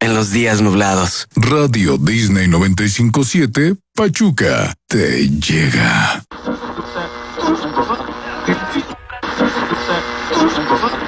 en los días nublados. Radio Disney 95.7, Pachuca, te llega.